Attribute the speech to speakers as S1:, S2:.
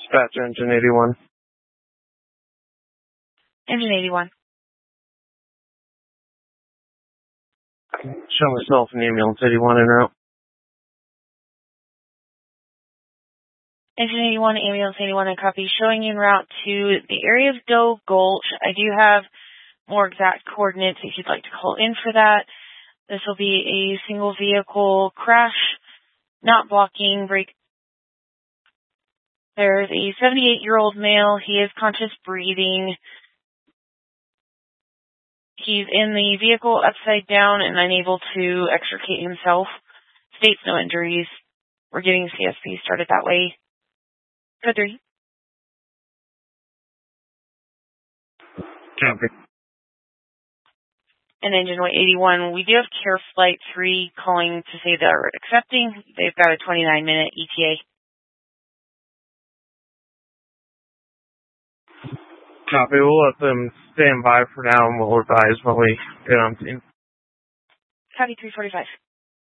S1: Dispatch Engine 81.
S2: Engine 81.
S1: Show myself in ambulance 81 en route.
S2: Engine 81, ambulance 81, and copy. Showing en route to the area of Doe Gulch. I do have more exact coordinates if you'd like to call in for that. This will be a single vehicle crash, not blocking brake. There's a 78-year-old male. He is conscious breathing. He's in the vehicle upside down and unable to extricate himself. States no injuries. We're getting CSP started that way. Code 3.
S1: Copy.
S2: And Engine 81, we do have Care Flight 3 calling to say they're accepting. They've got a 29-minute ETA.
S1: Copy. We'll let them stand by for now, and we'll advise when we get on scene.
S2: Copy 345.